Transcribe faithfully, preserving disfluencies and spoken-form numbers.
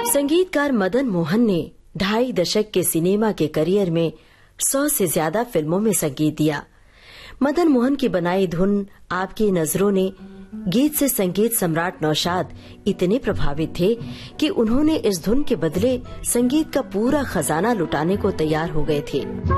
संगीतकार मदन मोहन ने ढाई दशक के सिनेमा के करियर में सौ से ज्यादा फिल्मों में संगीत दिया। मदन मोहन की बनाई धुन आपकी नजरों ने गीत से संगीत सम्राट नौशाद इतने प्रभावित थे कि उन्होंने इस धुन के बदले संगीत का पूरा खजाना लुटाने को तैयार हो गए थे।